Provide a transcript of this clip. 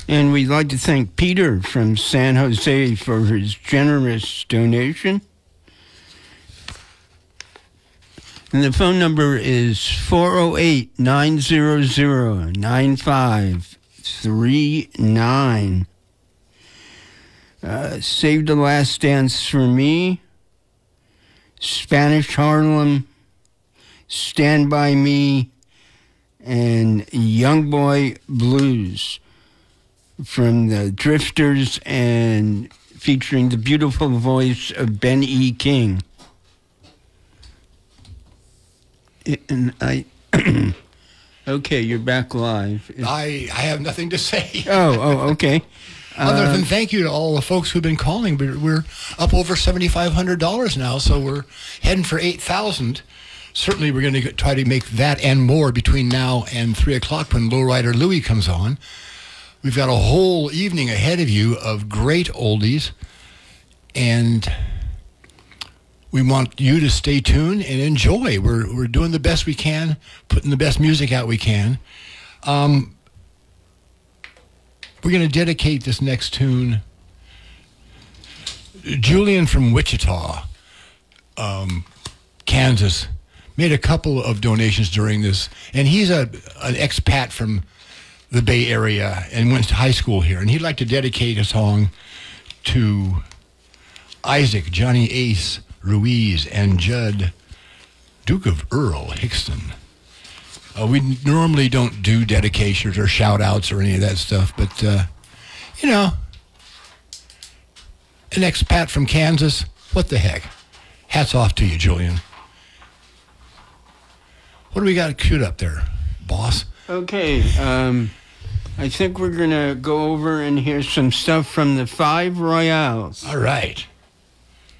And we'd like to thank Peter from San Jose for his generous donation. And the phone number is 408-900-9539. Save the Last Dance for Me, Spanish Harlem, Stand By Me, and Young Boy Blues from the Drifters and featuring the beautiful voice of Ben E. King. And okay, you're back live. I have nothing to say. Okay. Other than thank you to all the folks who've been calling. We're up over $7,500 now, so we're heading for $8,000. Certainly, we're going to try to make that and more between now and 3 o'clock when Lowrider Louie comes on. We've got a whole evening ahead of you of great oldies, and we want you to stay tuned and enjoy. We're doing the best we can, putting the best music out we can. We're going to dedicate this next tune. Julian from Wichita, Kansas, made a couple of donations during this, and he's an expat from the Bay Area and went to high school here, and he'd like to dedicate a song to Isaac, Johnny Ace Ruiz, and Judd, Duke of Earl Hickston. We normally don't do dedications or shout-outs or any of that stuff, but, an expat from Kansas, what the heck? Hats off to you, Julian. What do we got queued up there, boss? Okay, I think we're going to go over and hear some stuff from the Five Royales. All right.